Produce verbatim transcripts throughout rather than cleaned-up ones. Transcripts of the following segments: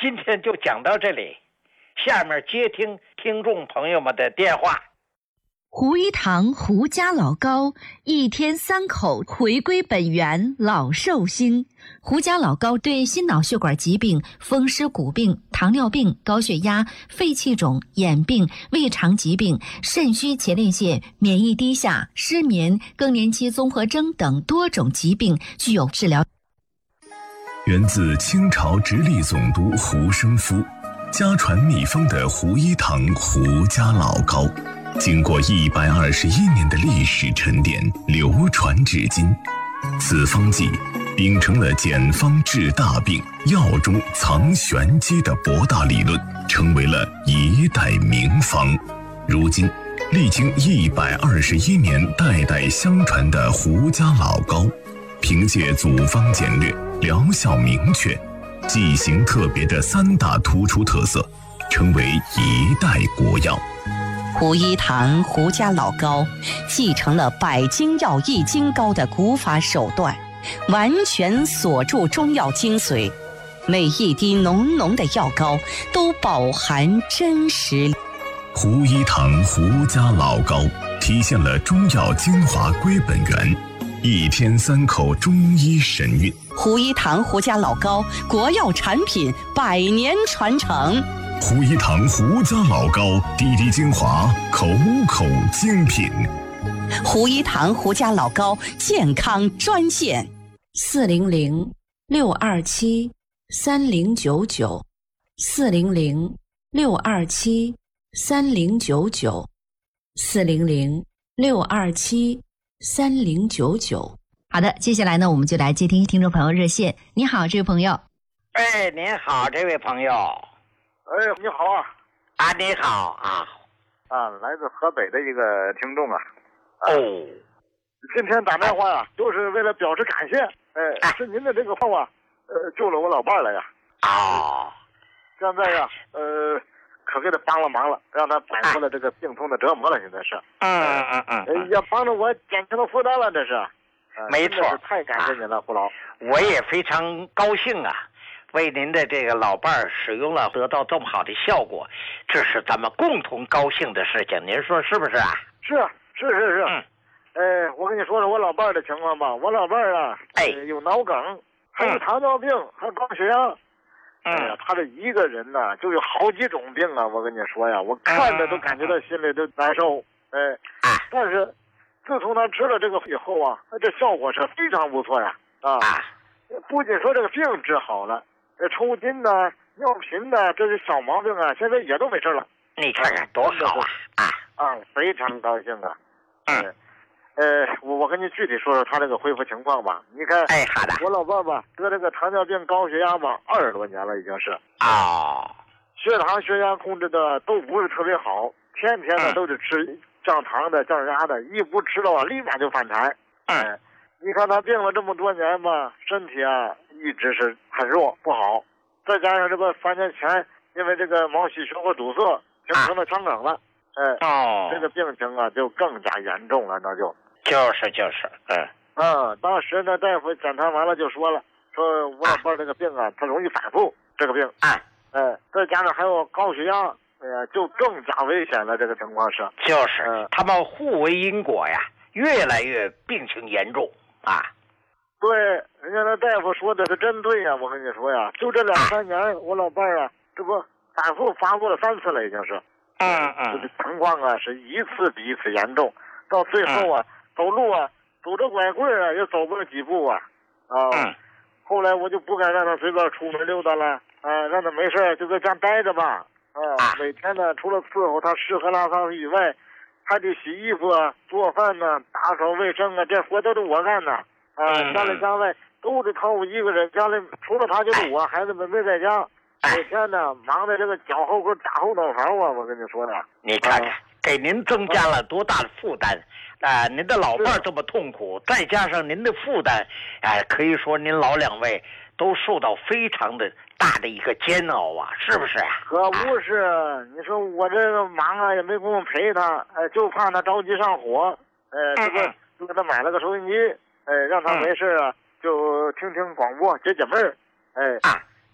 今天就讲到这里，下面接听听众朋友们的电话。 胡一堂胡家老高，一天三口回归本源，老寿星。胡家老高对心脑血管疾病、风湿骨病、糖尿病、高血压、肺气肿、眼病、胃肠疾病、肾虚前列腺、免疫低下、失眠、更年期综合征等多种疾病具有治疗。 源自清朝直隶总督胡生夫，家传秘方的胡一堂胡家老高，经过一百二十一年的历史沉淀，流传至今。此方剂秉承了简方治大病、药中藏玄机的博大理论，成为了一代名方。如今，历经一百二十一年代代相传的胡家老高，凭借组方简略、疗效明确、剂型特别的三大突出特色，成为一代国药。 胡一堂胡家老高继承了百金药易筋膏的古法手段，完全锁住中药精髓，每一滴浓浓的药膏都饱含真实。 胡一堂胡家老高体现了中药精华归本源，一天三口中医神韵。 胡一堂胡家老高国药产品百年传承。 胡一堂胡家老高滴滴精华，口口精品。 胡一堂胡家老高健康专线： 四零零六二七三零九九，四零零六二七三零九九，四零零六二七三零九九。好的，接下来呢，我们就来接听听众朋友热线。你好，这位朋友。 哎，您好，这位朋友。 哎，你好啊！ 啊，你好啊！ 啊，来自河北的一个听众啊。 啊哦。 今天打电话呀、啊，就是为了表示感谢。哎，是您的这个话啊，呃，救了我老伴了呀。 哦。 现在呀，呃，可给他帮了忙了，让他摆脱了这个病痛的折磨了。现在是。 嗯嗯嗯嗯。 也帮着我减轻了负担了，这是。呃、 没错。 太感谢您了，胡老。 我也非常高兴啊。为您的这个老伴儿使用了，得到这么好的效果，这是咱们共同高兴的事情，您说是不是啊？ 是是是是。嗯。哎，我跟你说说我老伴儿的情况吧。我老伴儿啊， 哎， 有脑梗，还有糖尿病，还有高血压。 嗯。 哎呀，他这一个人呢，就有好几种病啊！我跟你说呀，我看着都感觉到心里都难受。哎。 啊。 但是，自从他吃了这个以后啊，这效果是非常不错呀！啊。 啊。 不仅说这个病治好了。这抽筋呐、尿频呐，这是小毛病啊，现在也都没事了。 你看看多好啊！啊啊，非常高兴啊！ 嗯， 呃，我我跟你具体说说他这个恢复情况吧。你看， 哎，好的。 我老伴吧得这个糖尿病、高血压吧，二十多年了，已经是。 哦。 血糖、血压控制的都不是特别好，天天呢、嗯、都是吃降糖的、降压的，一不吃的话，立马就反弹。 嗯。 哎，你看他病了这么多年吧，身体啊。一直是很弱不好，再加上这个三年前因为这个毛细血管堵塞形成了腔梗了，哎、啊，哦，这个病情啊就更加严重了，那就就是就是，嗯， 啊，当时呢大夫检查完了就说了，说我老伴这个病啊，它容易反复，这个病， 啊， 哎，再加上还有高血压，哎呀，就更加危险了，这个情况是， 就是，嗯、他们互为因果呀，越来越病情严重啊。 对，人家那大夫说的是真对呀、啊！我跟你说呀，就这两三年，我老伴儿啊，这不反复发作了三次了，已经是。 嗯嗯。 这个情况啊，是一次比一次严重，到最后啊，嗯、走路啊，拄着拐棍啊，也走不了几步啊。啊。嗯。后来我就不敢让他随便出门溜达了，啊，让他没事就在家待着吧。啊。每天呢，除了伺候他吃喝拉撒以外，还得洗衣服啊、做饭呢、啊、打扫卫生啊，这活都是我干的。啊，家里家外都得靠我一个人，家里除了他就是我，孩子们没在家，每天呢忙的这个脚后跟打后脑勺啊！我跟你说的， 你看看，给您增加了多大的负担啊！您的老伴儿这么痛苦，再加上您的负担，哎，可以说您老两位都受到非常的大的一个煎熬啊，是不是啊？ 可不是，你说我这个忙啊，也没工夫陪他，哎，就怕他着急上火，哎，这个就给他买了个收音机。哎，让他没事啊，嗯、就听听广播，解解闷儿。哎，啊，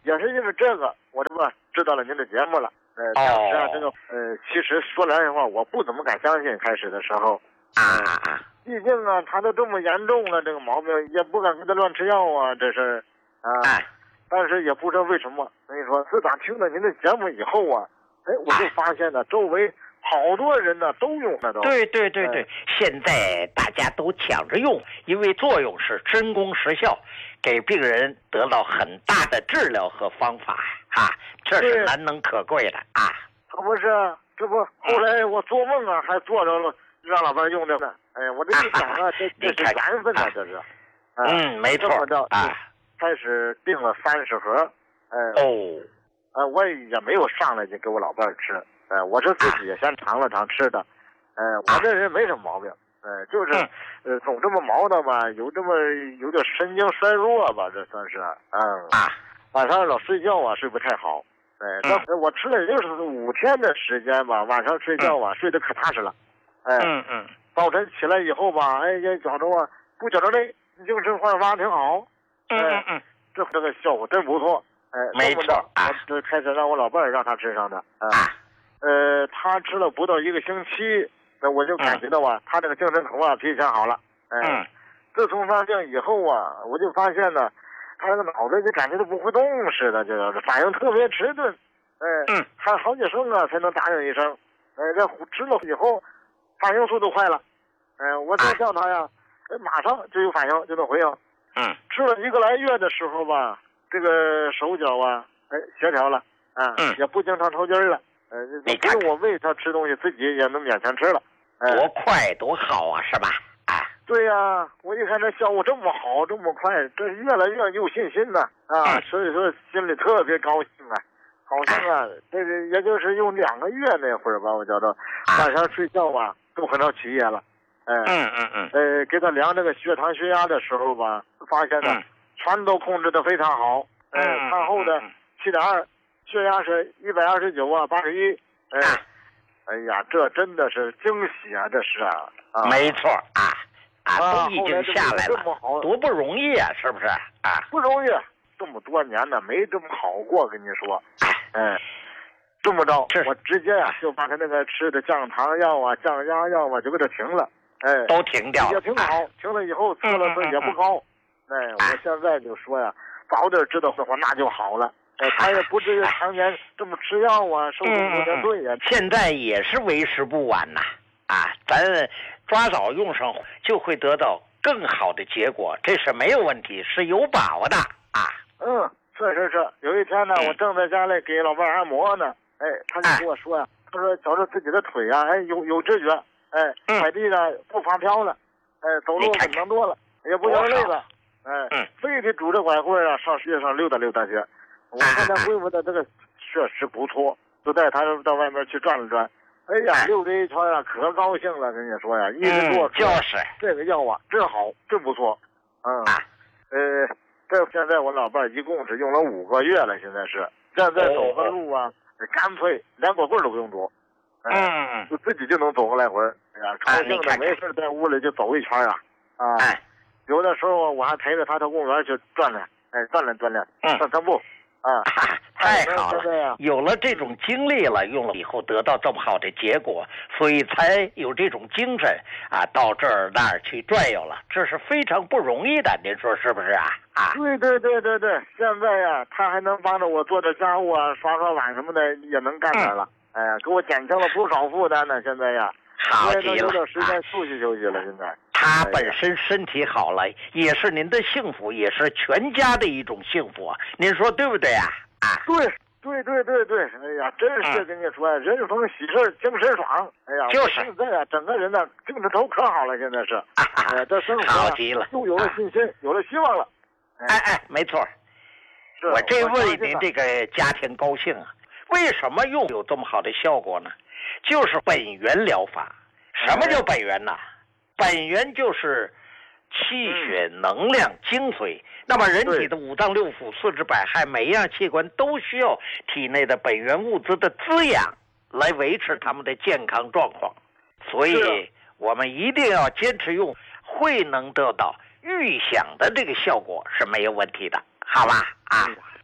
也是因为这个，我这不知道了您的节目了。呃，当时啊，这个呃，其实说来实话，我不怎么敢相信，开始的时候。 啊啊啊！ 毕竟啊，他都这么严重了，这个毛病也不敢给他乱吃药啊，这是啊。 哎。 但是也不知道为什么，跟你说，自打听了您的节目以后啊，哎，我就发现呢，周围好多人呢都用那都。 对对对对，哎、现在大家都抢着用，因为作用是真功实效，给病人得到很大的治疗和方法啊，这是难能可贵的啊。 可不是，这不后来我做梦啊，还做着了让老伴用这个，哎，我这一想啊，这这是缘分啊，这是。 嗯，没错啊。 开始订了三十盒，哎、呃、 哦， 呃，我也没有上来就给我老伴吃，呃，我是自己也先尝了尝吃的，呃，我这人没什么毛病，呃，就是，呃，总这么毛的吧，有这么有点神经衰弱吧，这算是，嗯， 啊， 晚上老睡觉啊，睡不太好，哎、呃，这我吃了也就是五天的时间吧，晚上睡觉啊，睡得可踏实了，哎、呃， 嗯嗯， 早晨起来以后吧，哎，也觉着啊，不觉着累，精神焕发挺好。 嗯嗯嗯， 这这个效果真不错，哎， 没错啊， 我这开始让我老伴儿让他吃上的，啊，呃，他吃了不到一个星期，那我就感觉到啊，他这个精神头啊比以前好了，哎， 嗯， 自从上病以后啊，我就发现呢，他这个脑袋就感觉都不会动似的，就是反应特别迟钝，哎， 嗯， 喊好几声啊才能答应一声，哎，这吃了以后，反应速度快了，哎，我再叫他呀，哎，马上就有反应，就能回应。 嗯， 吃了一个来月的时候吧，这个手脚啊，哎，协调了，啊， 嗯， 也不经常抽筋了，呃，不用我喂他吃东西，自己也能勉强吃了，哎， 多快多好啊，是吧？啊， 对呀、啊，我一看这效果这么好，这么快，这越来越有信心了啊， 嗯、 所以说心里特别高兴啊，好像啊，这个也就是用两个月那会儿吧，我觉得晚上睡觉吧都很少起夜了。哎， 嗯嗯嗯， 呃，给他量这个血糖、血压的时候吧，发现呢，嗯、全都控制的非常好。哎、呃， 嗯、 餐后的七点二，血压是一百二十九啊，八十一。哎， 啊、 哎呀，这真的是惊喜啊！这是啊，啊没错啊啊，都已经下来了， 好多不容易啊，是不是啊？ 不容易，这么多年呢，没这么好过，跟你说。哎，这么着，我直接啊就把他那个吃的降糖药啊、降压药啊就给他停了。哎， 都停掉了， 也挺好。停了以后，测了测也不高。哎，我现在就说呀，早点知道的话那就好了。哎，他也不至于常年这么吃药啊，受这么多罪呀。 现在也是为时不晚呐，啊，咱抓早用上就会得到更好的结果，这是没有问题，是有把握的啊。 嗯，是是是。有一天呢，我正在家里给老伴按摩呢，哎，他就跟我说呀，他说觉着自己的腿啊，哎，有有知觉。哎，踩地呢不发飘了，哎，走路稳当多了，也不觉得累了，哎，非得拄着拐棍啊上世界上溜达溜达去。我看他恢复的这个确实不错，就带他到外面去转了转。哎呀，溜达一圈啊，可高兴了，跟你说呀，一直做就是这个药啊，真好，真不错。嗯，呃，这现在我老伴一共是用了五个月了，现在是现在走个路啊，干脆连拐棍都不用走。 嗯， 就自己就能走个来回，哎呀，高兴的没事在屋里就走一圈啊，啊， 哎， 有的时候我还陪着他到公园去转转，哎，锻炼锻炼， 嗯， 散散步，啊， 太好了，有了这种经历了，用了以后得到这么好的结果，所以才有这种精神啊，到这儿那儿去转悠了，这是非常不容易的，您说是不是啊？啊， 对对对对对，现在呀、啊，他还能帮着我做点家务啊，刷刷碗什么的，也能干点了。嗯哎呀，给我减轻了不少负担呢！现在呀， 好极了， 有点时间休息休息了。现在他本身身体好了，也是您的幸福，也是全家的一种幸福。您说对不对啊？啊， 对对对对对，哎呀，真是跟你说，人逢喜事精神爽。哎呀， 就是现在啊，整个人呢精神头可好了，现在是，哎，这生活好极了， 又有了信心，有了希望了。 哎哎，没错，我这为您这个家庭高兴啊。为什么用有这么好的效果呢？就是本源疗法。什么叫本源呢？本源就是气血能量精髓。那么人体的五脏六腑、四肢百骸，每一样器官都需要体内的本源物质的滋养来维持他们的健康状况。所以我们一定要坚持用，会能得到预想的这个效果是没有问题的，好吧？啊，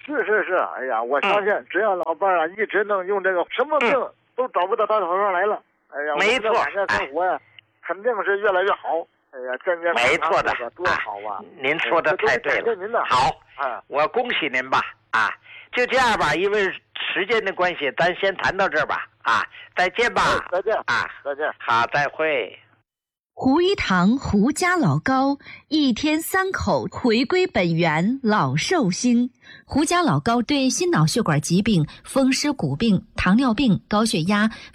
是是是，哎呀，我相信只要老伴儿啊一直能用这个，什么病都找不到他头上来了。哎呀， 没错， 我们的生活呀，肯定是越来越好。哎呀，健健康康的，多好啊！ 您说的太对了。好，我恭喜您吧啊！就这样吧，因为时间的关系，咱先谈到这儿吧啊！再见吧， 再见啊， 再见， 好，再会。 胡一堂胡家老高，一天三口回归本源，老寿星。胡家老高对心脑血管疾病、风湿骨病、糖尿病、高血压